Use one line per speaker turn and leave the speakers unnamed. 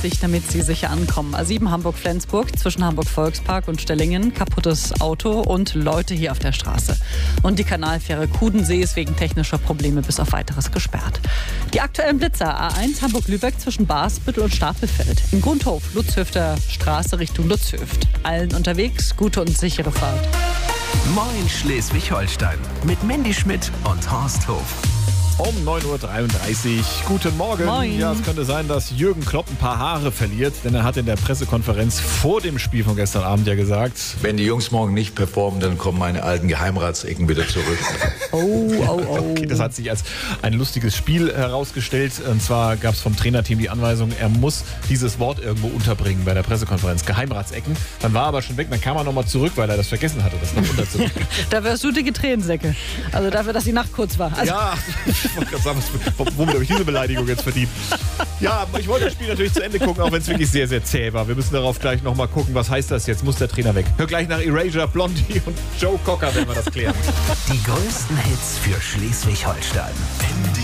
A30, damit Sie sicher ankommen. A7 Hamburg-Flensburg zwischen Hamburg-Volkspark und Stellingen. Kaputtes Auto und Leute hier auf der Straße. Und die Kanalfähre Kudensee ist wegen technischer Probleme bis auf Weiteres gesperrt. Die aktuellen Blitzer: A1 Hamburg-Lübeck zwischen Basbüttel und Stapelfeld. In Grundhof Lutzhöfter Straße Richtung Lutzhöft. Allen unterwegs gute und sichere Fahrt.
Moin Schleswig-Holstein mit Mandy Schmidt und Horst Hof.
Um 9.33 Uhr. Guten Morgen.
Moin.
Ja, es könnte sein, dass Jürgen Klopp ein paar Haare verliert, denn er hat in der Pressekonferenz vor dem Spiel von gestern Abend ja gesagt:
Wenn die Jungs morgen nicht performen, dann kommen meine alten Geheimratsecken wieder zurück.
Okay, das hat sich als ein lustiges Spiel herausgestellt. Und zwar gab es vom Trainerteam die Anweisung, er muss dieses Wort irgendwo unterbringen bei der Pressekonferenz. Geheimratsecken. Dann war er aber schon weg, dann kam er nochmal zurück, weil er das vergessen hatte, das noch unterzubringen.
Da wärst du dicke Tränensäcke. Also dafür, dass die Nacht kurz war. Also
Ja, ich wollte gerade sagen, womit habe ich diese Beleidigung jetzt verdient? Ja, ich wollte das Spiel natürlich zu Ende gucken, auch wenn es wirklich sehr, sehr zäh war. Wir müssen darauf gleich nochmal gucken, was heißt das jetzt? Muss der Trainer weg? Hör gleich nach Erasure, Blondie und Joe Cocker, wenn wir das klären.
Die größten Hits für Schleswig-Holstein.